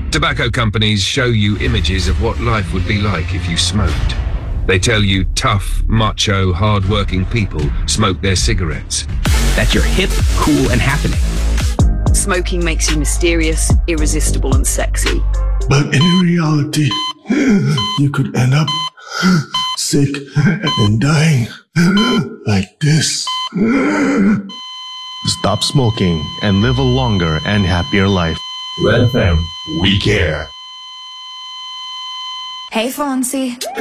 Tobacco companies show you images of what life would be like if you smoked. They tell you tough, macho, hard-working people smoke their cigarettes. That you're hip, cool, and happening. Smoking makes you mysterious, irresistible, and sexy. But in reality, you could end up sick and dying like this. Stop smoking and live a longer and happier life. Red FM, we care. Hey, Fonzie.